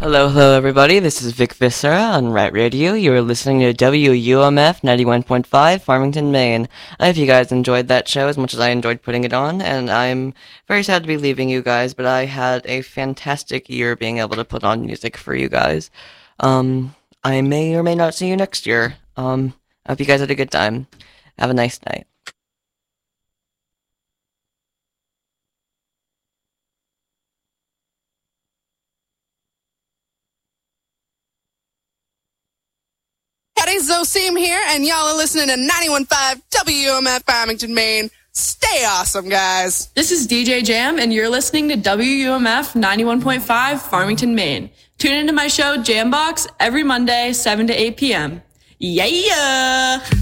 Hello, everybody. This is Vic Viscera on Rat Radio. You are listening to WUMF 91.5, Farmington, Maine. I hope you guys enjoyed that show as much as I enjoyed putting it on, and I'm very sad to be leaving you guys, but I had a fantastic year being able to put on music for you guys. I may or may not see you next year. I hope you guys had a good time. Have a nice night. Howdy, Zosim here, and y'all are listening to 91.5 WMF Farmington, Maine. Stay awesome, guys. This is DJ Jam, and you're listening to WUMF 91.5 Farmington, Maine. Tune into my show Jambox every Monday, 7 to 8 p.m. Yeah!